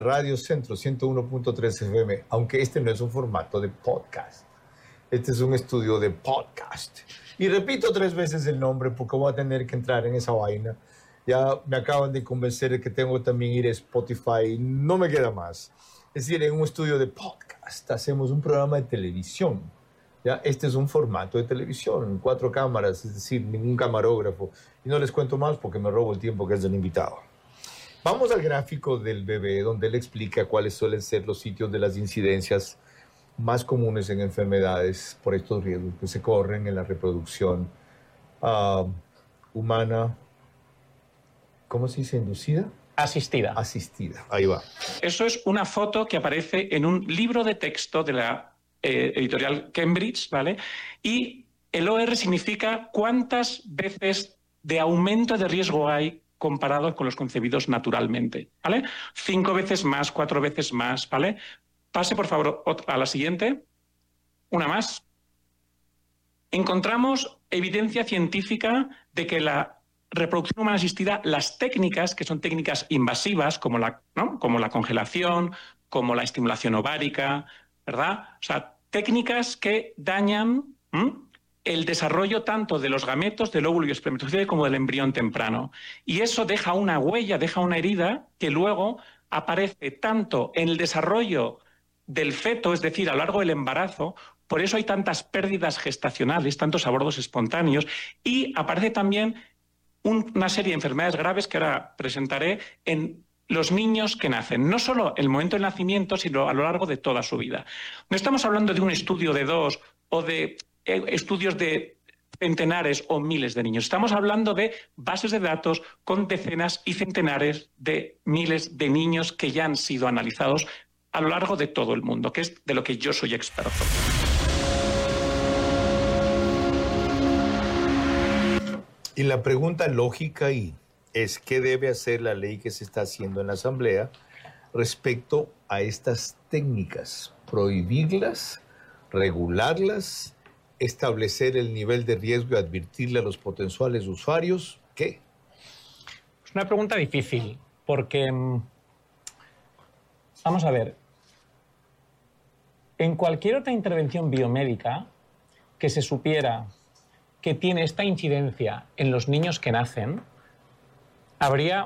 Radio Centro 101.3 FM, aunque este no es un formato de podcast. Este es un estudio de podcast. Y repito 3 veces el nombre porque voy a tener que entrar en esa vaina. Ya me acaban de convencer de que tengo que también ir a Spotify. No me queda más. Es decir, en un estudio de podcast hacemos un programa de televisión. ¿Ya? Este es un formato de televisión, 4 cámaras, es decir, ningún camarógrafo. Y no les cuento más porque me robo el tiempo que es del invitado. Vamos al gráfico del bebé, donde él explica cuáles suelen ser los sitios de las incidencias más comunes en enfermedades por estos riesgos que se corren en la reproducción humana. ¿Cómo se dice? ¿Inducida? Asistida. Asistida, ahí va. Eso es una foto que aparece en un libro de texto de la editorial Cambridge, ¿vale? Y el OR significa cuántas veces de aumento de riesgo hay comparado con los concebidos naturalmente, ¿vale? 5 veces más, 4 veces más, ¿vale? Pase, por favor, a la siguiente. Una más. Encontramos evidencia científica de que la reproducción humana asistida, las técnicas, que son técnicas invasivas, como la congelación, como la estimulación ovárica, ¿verdad? O sea, técnicas que dañan el desarrollo tanto de los gametos, del óvulo y espermatozoide, como del embrión temprano. Y eso deja una huella, deja una herida que luego aparece tanto en el desarrollo del feto, es decir, a lo largo del embarazo. Por eso hay tantas pérdidas gestacionales, tantos abortos espontáneos, y aparece también una serie de enfermedades graves que ahora presentaré en los niños que nacen, no solo en el momento del nacimiento, sino a lo largo de toda su vida. No estamos hablando de un estudio de 2 o de estudios de centenares o miles de niños. Estamos hablando de bases de datos con decenas y centenares de miles de niños que ya han sido analizados a lo largo de todo el mundo, que es de lo que yo soy experto. Y la pregunta lógica ahí es ¿qué debe hacer la ley que se está haciendo en la Asamblea respecto a estas técnicas? ¿Prohibirlas? ¿Regularlas? ¿Establecer el nivel de riesgo y advertirle a los potenciales usuarios? ¿Qué? Es una pregunta difícil porque, vamos a ver, en cualquier otra intervención biomédica que se supiera que tiene esta incidencia en los niños que nacen, habría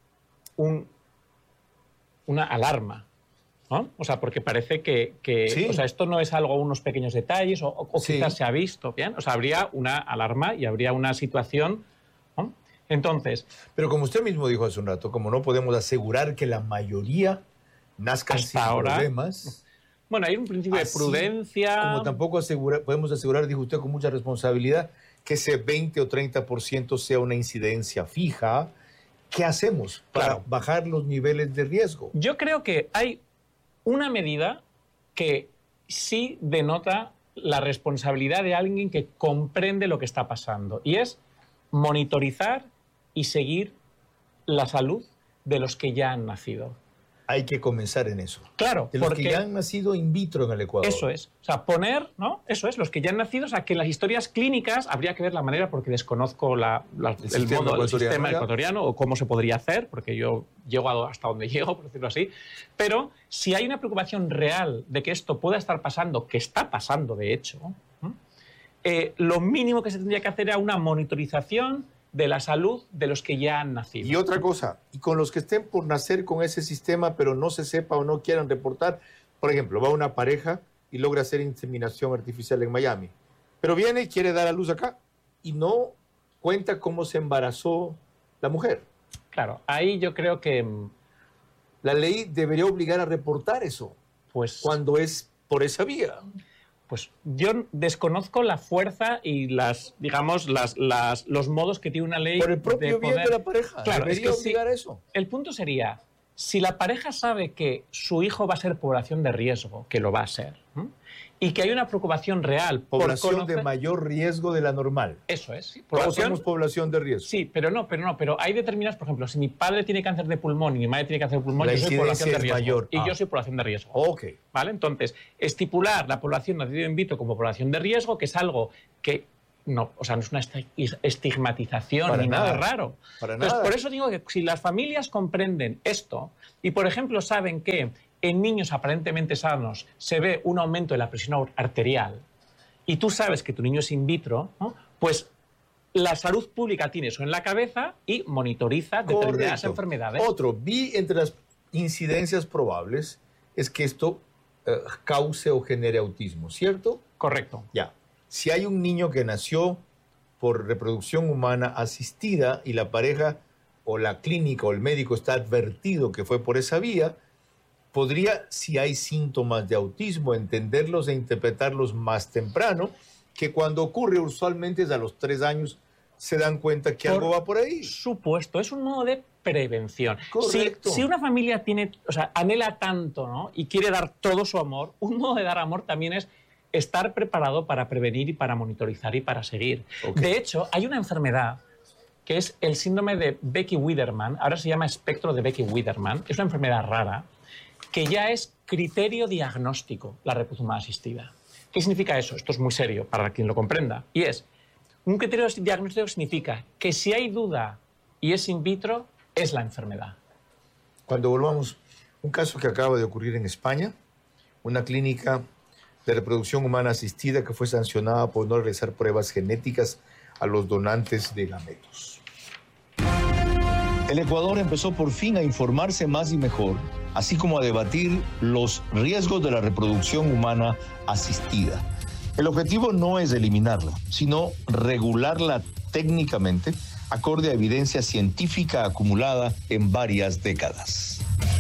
una alarma, ¿no? O sea, porque parece que sí. O sea, esto no es algo, unos pequeños detalles, o sí. Quizás se ha visto, ¿bien? O sea, habría una alarma y habría una situación, ¿no? Entonces... Pero como usted mismo dijo hace un rato, como no podemos asegurar que la mayoría nazcan sin problemas... Bueno, hay un principio de prudencia... Como tampoco podemos asegurar, dijo usted con mucha responsabilidad, que ese 20 o 30% sea una incidencia fija. ¿Qué hacemos para bajar los niveles de riesgo? Yo creo que hay una medida que sí denota la responsabilidad de alguien que comprende lo que está pasando, y es monitorizar y seguir la salud de los que ya han nacido. Hay que comenzar en eso. Claro, de los que ya han nacido in vitro en el Ecuador. Eso es. O sea, poner, ¿no? Eso es, los que ya han nacido, o sea, que en las historias clínicas habría que ver la manera, porque desconozco el sistema ecuatoriano o cómo se podría hacer, porque yo llego hasta donde llego, por decirlo así. Pero si hay una preocupación real de que esto pueda estar pasando, que está pasando de hecho, lo mínimo que se tendría que hacer era una monitorización de la salud de los que ya han nacido. Y otra cosa, y con los que estén por nacer con ese sistema, pero no se sepa o no quieran reportar, por ejemplo, va una pareja y logra hacer inseminación artificial en Miami, pero viene y quiere dar a luz acá y no cuenta cómo se embarazó la mujer. Claro, ahí yo creo que... La ley debería obligar a reportar eso, pues, cuando es por esa vía. Pues yo desconozco la fuerza y los modos que tiene una ley. Por el propio bien de la pareja. Claro, debería obligar eso. El punto sería, si la pareja sabe que su hijo va a ser población de riesgo, que lo va a ser, y que hay una preocupación real. Población de mayor riesgo de la normal. Eso es. Sí, todos somos población de riesgo. Sí, pero hay determinadas, por ejemplo, si mi padre tiene cáncer de pulmón y mi madre tiene cáncer de pulmón, yo soy población de riesgo. Mayor. Y yo soy población de riesgo. Ok. ¿Vale? Entonces, estipular la población nacida in vitro como población de riesgo, que es algo que no, o sea, no es una estigmatización Para ni nada nada, raro. para Entonces, nada. por eso digo que si las familias comprenden esto y, por ejemplo, saben que en niños aparentemente sanos se ve un aumento de la presión arterial y tú sabes que tu niño es in vitro, ¿no? Pues la salud pública tiene eso en la cabeza y monitoriza determinadas Correcto. enfermedades. Otro, vi entre las incidencias probables es que esto cause o genere autismo, ¿cierto? Correcto. Ya. Si hay un niño que nació por reproducción humana asistida y la pareja o la clínica o el médico está advertido que fue por esa vía, podría, si hay síntomas de autismo, entenderlos e interpretarlos más temprano, que cuando ocurre usualmente es a los 3 años se dan cuenta que algo va por ahí. Supuesto, es un modo de prevención. Correcto. Si una familia tiene, o sea, anhela tanto, ¿no? Y quiere dar todo su amor, un modo de dar amor también es estar preparado para prevenir y para monitorizar y para seguir. Okay. De hecho, hay una enfermedad que es el síndrome de Becky-Widerman, ahora se llama espectro de Becky-Widerman, es una enfermedad rara que ya es criterio diagnóstico, la reproducción humana asistida. ¿Qué significa eso? Esto es muy serio para quien lo comprenda. Y es, un criterio diagnóstico significa que si hay duda y es in vitro, es la enfermedad. Cuando volvamos, un caso que acaba de ocurrir en España, una clínica de reproducción humana asistida que fue sancionada por no realizar pruebas genéticas a los donantes de gametos. El Ecuador empezó por fin a informarse más y mejor, así como a debatir los riesgos de la reproducción humana asistida. El objetivo no es eliminarla, sino regularla técnicamente, acorde a evidencia científica acumulada en varias décadas.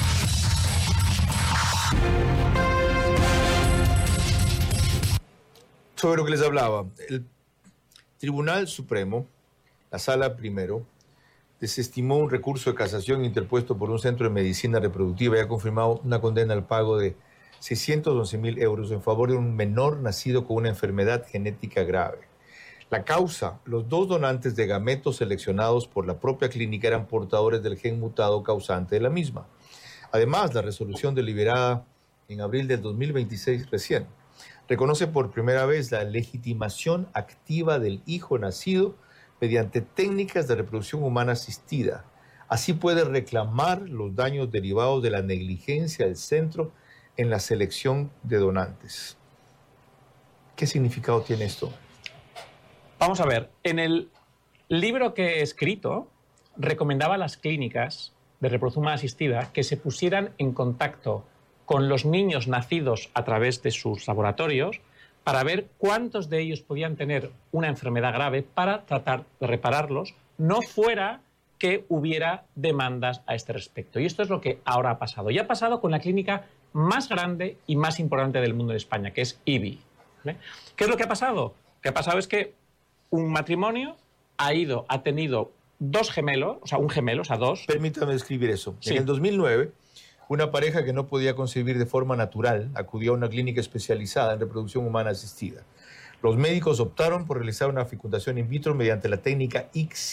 Sobre lo que les hablaba, el Tribunal Supremo, la Sala Primero, desestimó un recurso de casación interpuesto por un centro de medicina reproductiva y ha confirmado una condena al pago de 611.000 euros en favor de un menor nacido con una enfermedad genética grave. La causa, los 2 donantes de gametos seleccionados por la propia clínica eran portadores del gen mutado causante de la misma. Además, la resolución deliberada en abril del 2026 recién reconoce por primera vez la legitimación activa del hijo nacido mediante técnicas de reproducción humana asistida. Así puede reclamar los daños derivados de la negligencia del centro en la selección de donantes. ¿Qué significado tiene esto? Vamos a ver, en el libro que he escrito, recomendaba a las clínicas de reproducción humana asistida que se pusieran en contacto con los niños nacidos a través de sus laboratorios para ver cuántos de ellos podían tener una enfermedad grave para tratar de repararlos, no fuera que hubiera demandas a este respecto. Y esto es lo que ahora ha pasado. Y ha pasado con la clínica más grande y más importante del mundo de España, que es IBI. ¿Vale? ¿Qué es lo que ha pasado? Lo que ha pasado es que un matrimonio ha tenido 2 gemelos, o sea, un gemelo, o sea, 2. Permítame describir eso. Sí. En el 2009, una pareja que no podía concebir de forma natural acudió a una clínica especializada en reproducción humana asistida. Los médicos optaron por realizar una fecundación in vitro mediante la técnica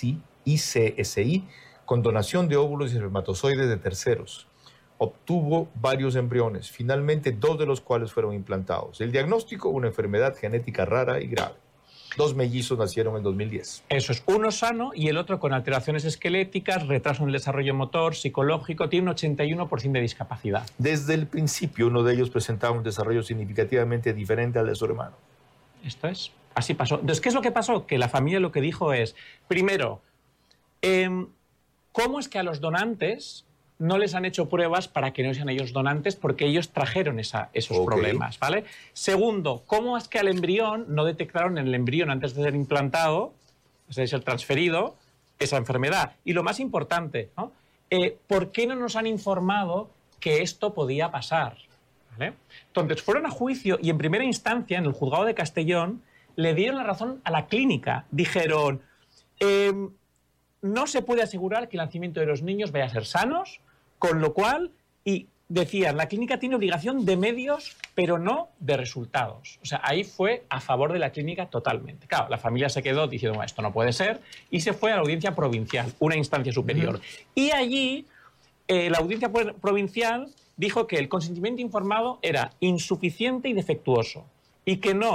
ICSI, con donación de óvulos y espermatozoides de terceros. Obtuvo varios embriones, finalmente 2 de los cuales fueron implantados. El diagnóstico, una enfermedad genética rara y grave. 2 mellizos nacieron en 2010. Eso es, uno sano y el otro con alteraciones esqueléticas, retraso en el desarrollo motor, psicológico, tiene un 81% de discapacidad. Desde el principio, uno de ellos presentaba un desarrollo significativamente diferente al de su hermano. Esto es, así pasó. Entonces, ¿qué es lo que pasó? Que la familia lo que dijo es, primero, ¿cómo es que a los donantes no les han hecho pruebas para que no sean ellos donantes porque ellos trajeron esos problemas, ¿vale? Segundo, ¿cómo es que al embrión no detectaron en el embrión antes de ser implantado, es de ser transferido, esa enfermedad? Y lo más importante, ¿no? ¿Por qué no nos han informado que esto podía pasar? ¿Vale? Entonces fueron a juicio y en primera instancia, en el juzgado de Castellón, le dieron la razón a la clínica. Dijeron, no se puede asegurar que el nacimiento de los niños vaya a ser sanos, con lo cual, y decían, la clínica tiene obligación de medios, pero no de resultados. O sea, ahí fue a favor de la clínica totalmente. Claro, la familia se quedó diciendo, bueno, esto no puede ser, y se fue a la audiencia provincial, una instancia superior. Y allí, la audiencia provincial dijo que el consentimiento informado era insuficiente y defectuoso, y que no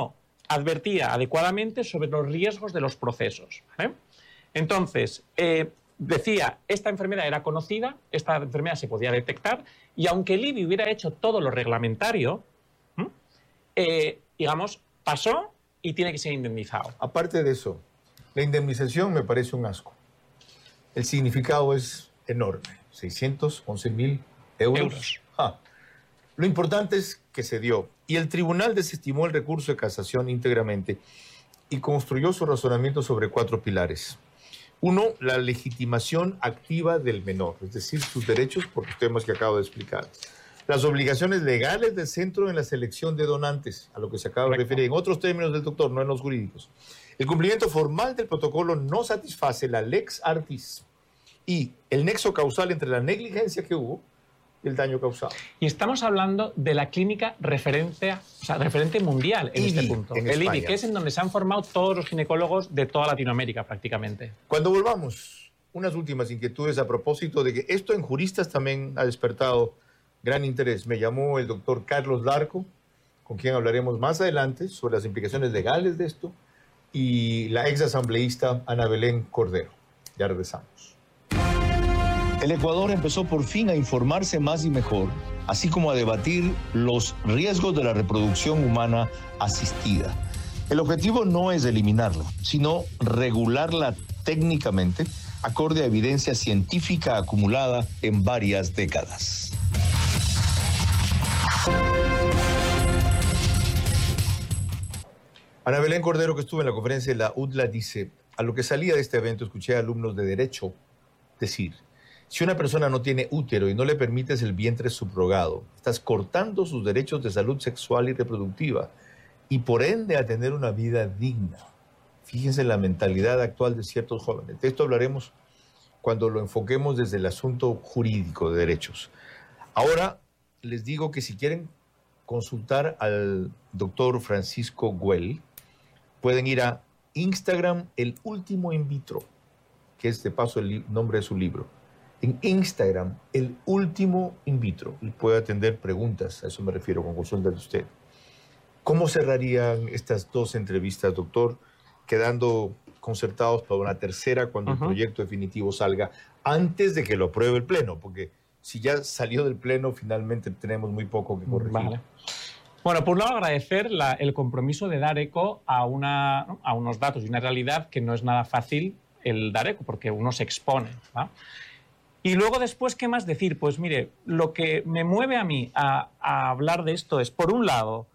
advertía adecuadamente sobre los riesgos de los procesos, ¿vale? Entonces, decía, esta enfermedad era conocida, esta enfermedad se podía detectar, y aunque el IBI hubiera hecho todo lo reglamentario, digamos, pasó y tiene que ser indemnizado. Aparte de eso, la indemnización me parece un asco. El significado es enorme, 611.000 euros. Lo importante es que se dio, y el tribunal desestimó el recurso de casación íntegramente y construyó su razonamiento sobre 4 pilares. 1, la legitimación activa del menor, es decir, sus derechos por los temas que acabo de explicar. Las obligaciones legales del centro en la selección de donantes, a lo que se acaba de referir, en otros términos del doctor, no en los jurídicos. El cumplimiento formal del protocolo no satisface la lex artis y el nexo causal entre la negligencia que hubo y el daño causado. Y estamos hablando de la clínica referente mundial en este punto. El IBI, que es en donde se han formado todos los ginecólogos de toda Latinoamérica prácticamente. Cuando volvamos, unas últimas inquietudes a propósito de que esto en juristas también ha despertado gran interés. Me llamó el doctor Carlos Larco, con quien hablaremos más adelante sobre las implicaciones legales de esto, y la ex asambleísta Ana Belén Cordero. Ya regresamos. El Ecuador empezó por fin a informarse más y mejor, así como a debatir los riesgos de la reproducción humana asistida. El objetivo no es eliminarla, sino regularla técnicamente, acorde a evidencia científica acumulada en varias décadas. Ana Belén Cordero, que estuvo en la conferencia de la UDLA, dice, a lo que salía de este evento escuché a alumnos de Derecho decir, si una persona no tiene útero y no le permites el vientre subrogado, estás cortando sus derechos de salud sexual y reproductiva y por ende a tener una vida digna. Fíjense en la mentalidad actual de ciertos jóvenes. De esto hablaremos cuando lo enfoquemos desde el asunto jurídico de derechos. Ahora les digo que si quieren consultar al doctor Francisco Güell, pueden ir a Instagram, El Último In Vitro, que es de paso el nombre de su libro. En Instagram, El Último In Vitro. Y puede atender preguntas, a eso me refiero, con consultas de usted. ¿Cómo cerrarían estas 2 entrevistas, doctor? Quedando concertados para una tercera cuando el proyecto definitivo salga, antes de que lo apruebe el Pleno, porque si ya salió del Pleno, finalmente tenemos muy poco que corregir. Vale. Bueno, por un lado agradecer el compromiso de dar eco a unos datos y una realidad que no es nada fácil el dar eco, porque uno se expone, ¿va? Y luego después, ¿qué más decir? Pues mire, lo que me mueve a mí a hablar de esto es, por un lado,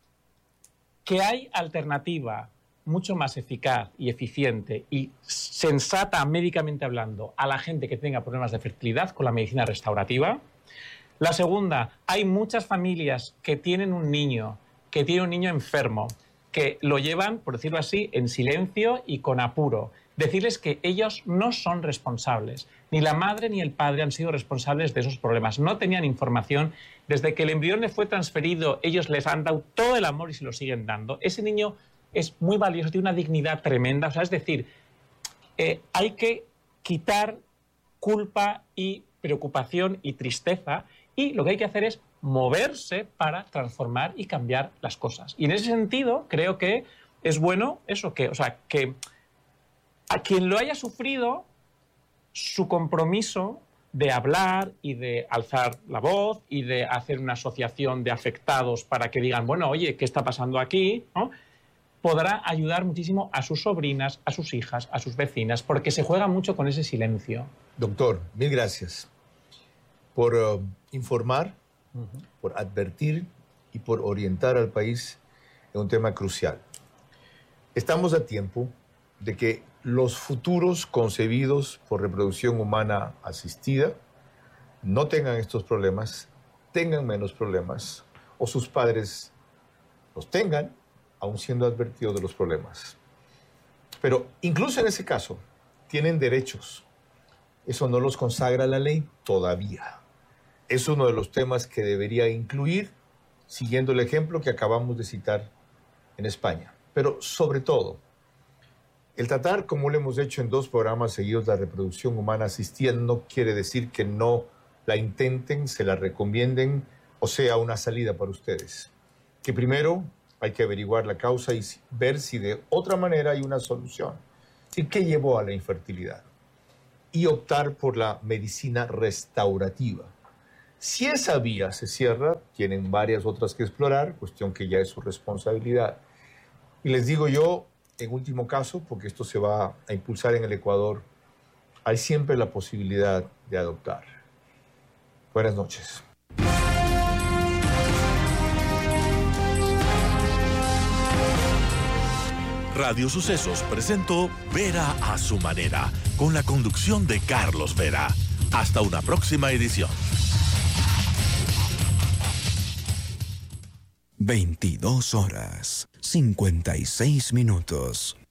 que hay alternativa mucho más eficaz y eficiente y sensata médicamente hablando a la gente que tenga problemas de fertilidad con la medicina restaurativa. La segunda, hay muchas familias que tienen un niño enfermo, que lo llevan, por decirlo así, en silencio y con apuro. Decirles que ellos no son responsables. Ni la madre ni el padre han sido responsables de esos problemas. No tenían información. Desde que el embrión les fue transferido, ellos les han dado todo el amor y se lo siguen dando. Ese niño es muy valioso, tiene una dignidad tremenda. O sea, es decir, hay que quitar culpa y preocupación y tristeza, y lo que hay que hacer es moverse para transformar y cambiar las cosas. Y en ese sentido, creo que es bueno eso, que a quien lo haya sufrido, su compromiso de hablar y de alzar la voz y de hacer una asociación de afectados para que digan, bueno, oye, ¿qué está pasando aquí?, ¿no?, podrá ayudar muchísimo a sus sobrinas, a sus hijas, a sus vecinas, porque se juega mucho con ese silencio. Doctor, mil gracias por informar, por advertir y por orientar al país en un tema crucial. Estamos a tiempo de que los futuros concebidos por reproducción humana asistida no tengan estos problemas, tengan menos problemas, o sus padres los tengan, aún siendo advertidos de los problemas. Pero incluso en ese caso, tienen derechos. Eso no los consagra la ley todavía. Es uno de los temas que debería incluir, siguiendo el ejemplo que acabamos de citar en España. Pero sobre todo, el tratar, como lo hemos hecho en 2 programas seguidos, la reproducción humana asistida no quiere decir que no la intenten, se la recomienden o sea una salida para ustedes. Que primero hay que averiguar la causa y ver si de otra manera hay una solución. ¿Qué llevó a la infertilidad? Y optar por la medicina restaurativa. Si esa vía se cierra, tienen varias otras que explorar, cuestión que ya es su responsabilidad. Y les digo yo, en último caso, porque esto se va a impulsar en el Ecuador, hay siempre la posibilidad de adoptar. Buenas noches. Radio Sucesos presentó Vera a su manera, con la conducción de Carlos Vera. Hasta una próxima edición. 22 horas, 56 minutos.